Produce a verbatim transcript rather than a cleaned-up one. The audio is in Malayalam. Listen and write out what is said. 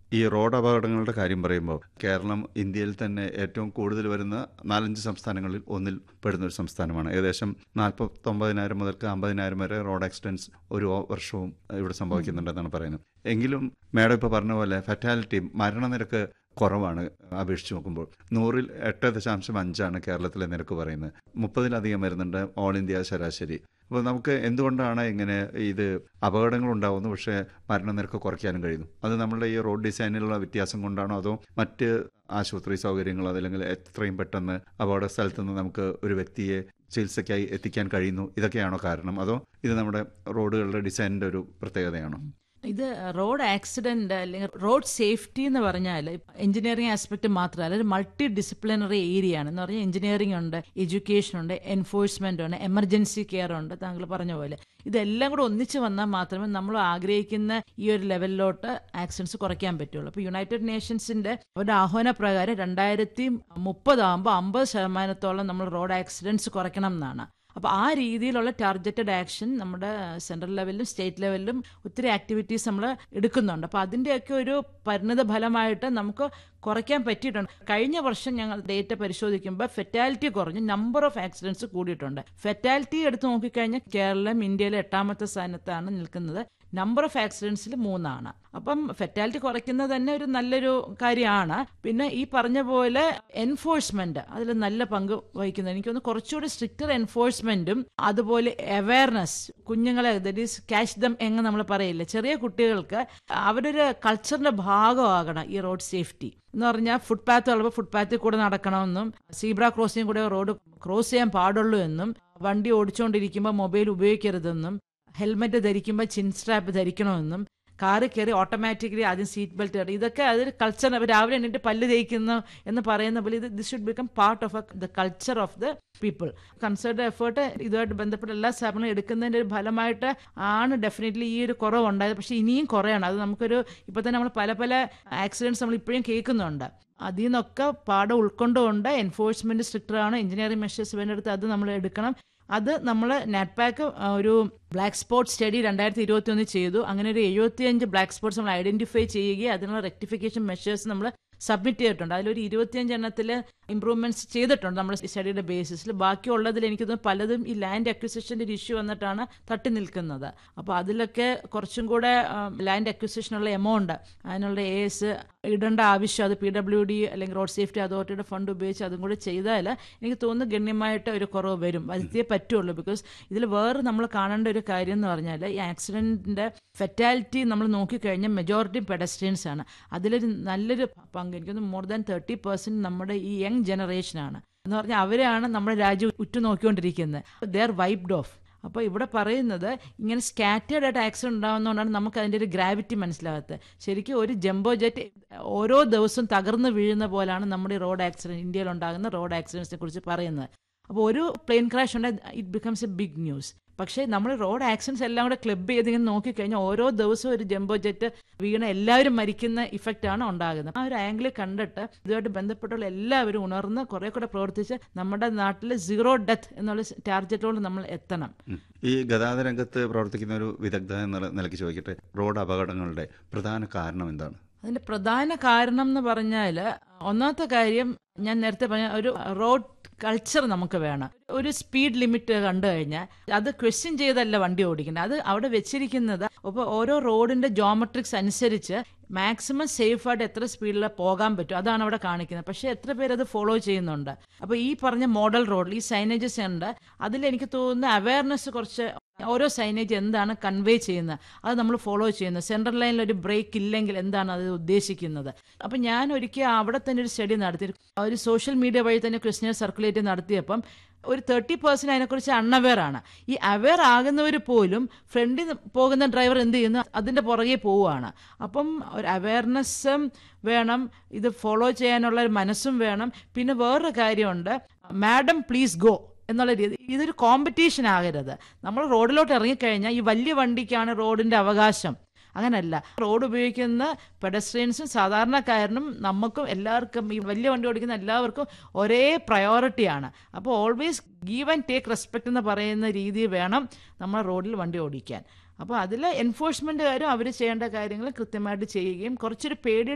ഈ റോഡ് അപകടങ്ങളുടെ കാര്യം പറയുമ്പോൾ കേരളം ഇന്ത്യയിൽ തന്നെ ഏറ്റവും കൂടുതൽ വരുന്ന നാലഞ്ച് സംസ്ഥാനങ്ങളിൽ ഒന്നിൽ പെടുന്ന ഒരു സംസ്ഥാനമാണ്. ഏകദേശം നാൽപ്പത്തൊമ്പതിനായിരം മുതൽക്ക് അമ്പതിനായിരം വരെ റോഡ് ആക്സിഡൻറ്റ്സ് ഒരു വർഷവും ഇവിടെ സംഭവിക്കുന്നുണ്ടെന്നാണ് പറയുന്നത്. എങ്കിലും മാഡം ഇപ്പോൾ പറഞ്ഞ പോലെ ഫെറ്റാലിറ്റി മരണനിരക്ക് കുറവാണ് അപേക്ഷിച്ച് നോക്കുമ്പോൾ. നൂറിൽ എട്ട് ദശാംശം അഞ്ചാണ് കേരളത്തിലെ നിരക്ക് പറയുന്നത്. മുപ്പതിലധികം വരുന്നുണ്ട് ഓൾ ഇന്ത്യ ശരാശരി. അപ്പോൾ നമുക്ക് എന്തുകൊണ്ടാണ് ഇങ്ങനെ ഇത് അപകടങ്ങൾ ഉണ്ടാകുന്നു പക്ഷേ മരണനിരക്ക് കുറയ്ക്കാനും കഴിയുന്നു? അത് നമ്മളുടെ ഈ റോഡ് ഡിസൈനിലുള്ള വ്യത്യാസം കൊണ്ടാണോ, അതോ മറ്റ് ആശുപത്രി സൗകര്യങ്ങളോ അതല്ലെങ്കിൽ എത്രയും പെട്ടെന്ന് അപകട സ്ഥലത്ത് നിന്ന് നമുക്ക് ഒരു വ്യക്തിയെ ചികിത്സയ്ക്കായി എത്തിക്കാൻ കഴിയുന്നു, ഇതൊക്കെയാണോ കാരണം? അതോ ഇത് നമ്മുടെ റോഡുകളുടെ ഡിസൈനിൻ്റെ ഒരു പ്രത്യേകതയാണോ? ഇത് റോഡ് ആക്സിഡന്റ് അല്ലെങ്കിൽ റോഡ് സേഫ്റ്റി എന്ന് പറഞ്ഞാൽ എഞ്ചിനീയറിംഗ് ആസ്പെക്ട് മാത്രമല്ല, ഒരു മൾട്ടി ഡിസിപ്ലിനറി ഏരിയ ആണ്. എന്ന് പറഞ്ഞാൽ എഞ്ചിനീയറിംഗ് ഉണ്ട്, എഡ്യൂക്കേഷൻ ഉണ്ട്, എൻഫോഴ്സ്മെന്റ് ഉണ്ട്, എമർജൻസി കെയർ ഉണ്ട്. താങ്കൾ പറഞ്ഞ പോലെ ഇതെല്ലാം കൂടെ ഒന്നിച്ച് വന്നാൽ മാത്രമേ നമ്മൾ ആഗ്രഹിക്കുന്ന ഈ ഒരു ലെവലിലോട്ട് ആക്സിഡൻസ് കുറയ്ക്കാൻ പറ്റുള്ളൂ. അപ്പോൾ യുണൈറ്റഡ് നേഷൻസിന്റെ അവരുടെ ആഹ്വാന പ്രകാരം രണ്ടായിരത്തി മുപ്പതാകുമ്പോൾ അമ്പത് ശതമാനത്തോളം നമ്മൾ റോഡ് ആക്സിഡൻസ് കുറയ്ക്കണം എന്നാണ്. അപ്പോൾ ആ രീതിയിലുള്ള ടാർഗറ്റഡ് ആക്ഷൻ നമ്മുടെ സെൻട്രൽ ലെവലിലും സ്റ്റേറ്റ് ലെവലിലും ഒത്തിരി ആക്ടിവിറ്റീസ് നമ്മൾ എടുക്കുന്നുണ്ട്. അപ്പോൾ അതിൻ്റെയൊക്കെ ഒരു പരിണിത ഫലമായിട്ട് നമുക്ക് കുറയ്ക്കാൻ പറ്റിയിട്ടുണ്ട്. കഴിഞ്ഞ വർഷം ഞങ്ങൾ ഡേറ്റ പരിശോധിക്കുമ്പോൾ ഫെറ്റാലിറ്റി കുറഞ്ഞു, നമ്പർ ഓഫ് ആക്സിഡൻറ്റ്സ് കൂടിയിട്ടുണ്ട്. ഫെറ്റാലിറ്റി എടുത്ത് നോക്കിക്കഴിഞ്ഞാൽ കേരളം ഇന്ത്യയിലെ എട്ടാമത്തെ സ്ഥാനത്താണ് നിൽക്കുന്നത്. നമ്പർ ഓഫ് ആക്സിഡൻസിൽ മൂന്നാണ്. അപ്പം ഫെറ്റാലിറ്റി കുറയ്ക്കുന്നത് തന്നെ ഒരു നല്ലൊരു കാര്യമാണ്. പിന്നെ ഈ പറഞ്ഞ പോലെ എൻഫോഴ്സ്മെന്റ് അതിൽ നല്ല പങ്ക് വഹിക്കുന്നത്. എനിക്കൊന്ന് കുറച്ചുകൂടി സ്ട്രിക്റ്റർ എൻഫോഴ്സ്മെന്റും അതുപോലെ അവയർനെസ്, കുഞ്ഞുങ്ങളെ ദറ്റ് ഈസ് ക്യാച്ച് ദം എന്ന് നമ്മൾ പറയില്ല, ചെറിയ കുട്ടികൾക്ക് അവരൊരു കൾച്ചറിന്റെ ഭാഗമാകണം ഈ റോഡ് സേഫ്റ്റി എന്ന് പറഞ്ഞാൽ. ഫുട്പാത്ത് ഉള്ളപ്പോൾ ഫുട്പാത്തിൽ കൂടെ നടക്കണമെന്നും സീബ്ര ക്രോസിംഗ് കൂടെ റോഡ് ക്രോസ് ചെയ്യാൻ പാടുള്ളൂ എന്നും, വണ്ടി ഓടിച്ചുകൊണ്ടിരിക്കുമ്പോൾ മൊബൈൽ ഉപയോഗിക്കരുതെന്നും, ഹെൽമെറ്റ് ധരിക്കുമ്പോൾ ചിൻ സ്ട്രാപ്പ് ധരിക്കണമെന്നും, കാറിൽ കയറി ഓട്ടോമാറ്റിക്കലി ആദ്യം സീറ്റ് ബെൽറ്റ് ഇടും. ഇതൊക്കെ അതൊരു കൾച്ചർ. രാവിലെ എണ്ണിട്ട് പല്ല് തേക്കുന്നു എന്ന് പറയുന്ന പോലെ ഇത് this should become part of the culture of the people. Conserved effort ഇതുമായിട്ട് ബന്ധപ്പെട്ട എല്ലാ സ്ഥാപനങ്ങളും എടുക്കുന്നതിൻ്റെ ഒരു ഫലമായിട്ട് ആണ് ഡെഫിനറ്റ്ലി ഈ ഒരു കുറവുണ്ടായത്. പക്ഷേ ഇനിയും കുറയാണ്. അത് നമുക്കൊരു ഇപ്പോൾ തന്നെ നമ്മൾ പല പല ആക്സിഡൻറ്റ്സ് നമ്മൾ ഇപ്പോഴും കേൾക്കുന്നുണ്ട്. അതിൽ നിന്നൊക്കെ പാഠം ഉൾക്കൊണ്ടുകൊണ്ട് എൻഫോഴ്സ്മെന്റ് സ്ട്രിക്റ്ററാണ്, എഞ്ചിനീയറിംഗ് മെഷേഴ്സ് വേണ്ടെടുത്ത് അത് നമ്മൾ എടുക്കണം. അത് നമ്മൾ നാറ്റ്പാക്ക് ഒരു ബ്ലാക്ക് സ്പോട്ട് സ്റ്റഡി രണ്ടായിരത്തി ഇരുപത്തി ഒന്ന് ചെയ്തു. അങ്ങനെ ഒരു എഴുപത്തിയഞ്ച് ബ്ലാക്ക് സ്പോട്ട്സ് നമ്മൾ ഐഡന്റിഫൈ ചെയ്യുകയും അതിനുള്ള റെക്ടിഫിക്കേഷൻ മെഷേഴ്സ് നമ്മൾ സബ്മിറ്റ് ചെയ്തിട്ടുണ്ട്. അതിലൊരു ഇരുപത്തിയഞ്ച് എണ്ണത്തിൽ ഇംപ്രൂവ്മെന്റ്സ് ചെയ്തിട്ടുണ്ട് നമ്മൾ സ്റ്റഡിയുടെ ബേസിസിൽ. ബാക്കിയുള്ളതിൽ എനിക്ക് തോന്നുന്നു പലതും ഈ ലാൻഡ് അക്വിസിഷൻ്റെ ഒരു ഇഷ്യൂ വന്നിട്ടാണ് തട്ടി നിൽക്കുന്നത്. അപ്പോൾ അതിലൊക്കെ കുറച്ചും കൂടെ ലാൻഡ് അക്വിസിഷനുള്ള എമൗണ്ട് അതിനുള്ള എ എസ് ഇടേണ്ട ആവശ്യം, അത് പി ഡബ്ല്യു ഡി അല്ലെങ്കിൽ റോഡ് സേഫ്റ്റി അതോറിറ്റിയുടെ ഫണ്ട് ഉപയോഗിച്ച് അതും കൂടെ ചെയ്താൽ എനിക്ക് തോന്നുന്നു ഗണ്യമായിട്ട് ഒരു കുറവ് വരും, വരുത്തിയേ പറ്റുള്ളൂ. ബിക്കോസ് ഇതിൽ വേറെ നമ്മൾ കാണേണ്ട ഒരു കാര്യം എന്ന് പറഞ്ഞാൽ ഈ ആക്സിഡൻറ്റിൻ്റെ ഫെറ്റാലിറ്റി നമ്മൾ നോക്കിക്കഴിഞ്ഞാൽ മെജോറിറ്റി പെഡസ്ട്രിയൻസ് ആണ്. അതിലൊരു നല്ലൊരു പങ്ക് എനിക്കൊന്ന് മോർ ദാൻ തേർട്ടി പെർസെന്റ് നമ്മുടെ ഈ യങ് ജനറേഷനാണ്. എന്ന് പറഞ്ഞാൽ അവരാണ് നമ്മുടെ രാജ്യം ഉറ്റുനോക്കിക്കൊണ്ടിരിക്കുന്നത്. They are wiped of. അപ്പോൾ ഇവിടെ പറയുന്നത് ഇങ്ങനെ സ്കാറ്റേർഡ് ആയിട്ട് ആക്സിഡന്റ് ഉണ്ടാകുന്നതുകൊണ്ടാണ് നമുക്ക് അതിൻ്റെ ഒരു ഗ്രാവിറ്റി മനസ്സിലാകാത്തത്. ശരിക്കും ഒരു ജംബോ ജെറ്റ് ഓരോ ദിവസവും തകർന്നു വീഴുന്ന പോലാണ് നമ്മുടെ റോഡ് ആക്സിഡന്റ്, ഇന്ത്യയിൽ ഉണ്ടാകുന്ന റോഡ് ആക്സിഡൻസിനെ കുറിച്ച് പറയുന്നത്. അപ്പോൾ ഒരു പ്ലെയിൻ ക്രാഷ് ഉണ്ടെങ്കിൽ it becomes A big news. പക്ഷേ നമ്മൾ റോഡ് ആക്സിഡൻസ് എല്ലാം കൂടെ ക്ലബ് ചെയ്ത് ഇങ്ങനെ നോക്കിക്കഴിഞ്ഞാൽ ഓരോ ദിവസവും ഒരു ജംബോ ജെറ്റ് വീണ എല്ലാവരും മരിക്കുന്ന ഇഫക്റ്റാണ് ഉണ്ടാകുന്നത്. ആ ഒരു ആംഗിൾ കണ്ടിട്ട് ഇതുമായിട്ട് ബന്ധപ്പെട്ടുള്ള എല്ലാവരും ഉണർന്ന് കുറെ കൂടെ പ്രവർത്തിച്ച് നമ്മുടെ നാട്ടിൽ സീറോ ഡെത്ത് എന്നുള്ള ടാർഗറ്റോട് നമ്മൾ എത്തണം. ഈ ഗതാഗത രംഗത്ത് പ്രവർത്തിക്കുന്ന ഒരു വിദഗ്ധ എന്ന നിലയ്ക്ക് ചോദിക്കട്ടെ, റോഡ് അപകടങ്ങളുടെ പ്രധാന കാരണം എന്താണ്? അതിന്റെ പ്രധാന കാരണം എന്ന് പറഞ്ഞാൽ ഒന്നാമത്തെ കാര്യം ഞാൻ നേരത്തെ പറഞ്ഞ ഒരു റോഡ് കൾച്ചർ നമുക്ക് വേണം. ഒരു സ്പീഡ് ലിമിറ്റ് കണ്ടു കഴിഞ്ഞാൽ അത് ക്വസ്റ്റ്യൻ ചെയ്തല്ല വണ്ടി ഓടിക്കുന്നത്, അത് അവിടെ വെച്ചിരിക്കുന്നത്. അപ്പോൾ ഓരോ റോഡിന്റെ ജോമെട്രിക്സ് അനുസരിച്ച് മാക്സിമം സേഫായിട്ട് എത്ര സ്പീഡിൽ പോകാൻ പറ്റും അതാണ് അവിടെ കാണിക്കുന്നത്. പക്ഷേ എത്ര പേര് അത് ഫോളോ ചെയ്യുന്നുണ്ട്? അപ്പോൾ ഈ പറഞ്ഞ മോഡൽ റോഡിൽ ഈ സൈനേജസ് ഉണ്ട്, അതിൽ എനിക്ക് തോന്നുന്ന അവയർനെസ് കുറച്ച് ഓരോ സൈനേജ് എന്താണ് കൺവേ ചെയ്യുന്നത് അത് നമ്മൾ ഫോളോ ചെയ്യുന്നത്. സെൻട്രൽ ലൈനിൽ ഒരു ബ്രേക്ക് ഇല്ലെങ്കിൽ എന്താണ് അത് ഉദ്ദേശിക്കുന്നത്? അപ്പം ഞാൻ ഒരിക്കൽ അവിടെ തന്നെ ഒരു സ്റ്റഡി നടത്തി, ഒരു സോഷ്യൽ മീഡിയ വഴി തന്നെ ക്വസ്റ്റ്യൻ സർക്കുലേറ്റ് നടത്തിയപ്പം ഒരു തേർട്ടി പെർസെന്റ് അതിനെക്കുറിച്ച് അൺഅവെയർ ആണ്. ഈ അവെയർ ആകുന്നവർ പോലും ഫ്രണ്ടിൽ പോകുന്ന ഡ്രൈവർ എന്ത് ചെയ്യുന്നു അതിൻ്റെ പുറകെ പോവുകയാണ്. അപ്പം ഒരു അവെയർനെസ്സും വേണം, ഇത് ഫോളോ ചെയ്യാനുള്ള ഒരു മനസ്സും വേണം. പിന്നെ വേറൊരു കാര്യമുണ്ട്, മാഡം പ്ലീസ് ഗോ എന്നുള്ള രീതി. ഇതൊരു കോമ്പറ്റീഷൻ ആകരുത്. നമ്മൾ റോഡിലോട്ട് ഇറങ്ങിക്കഴിഞ്ഞാൽ ഈ വലിയ വണ്ടിക്കാണ് റോഡിൻ്റെ അവകാശം, അങ്ങനല്ല. റോഡ് ഉപയോഗിക്കുന്ന പെഡസ്ട്രിയൻസും സാധാരണക്കാരനും നമുക്കും എല്ലാവർക്കും, ഈ വലിയ വണ്ടി ഓടിക്കുന്ന എല്ലാവർക്കും ഒരേ പ്രയോറിറ്റിയാണ്. അപ്പോൾ always give and take respect എന്ന് പറയുന്ന രീതി വേണം നമ്മൾ റോഡിൽ വണ്ടി ഓടിക്കാൻ. അപ്പോൾ അതിൽ എൻഫോഴ്സ്മെൻറ്റുകാരും അവർ ചെയ്യേണ്ട കാര്യങ്ങൾ കൃത്യമായിട്ട് ചെയ്യുകയും കുറച്ചൊരു പേടി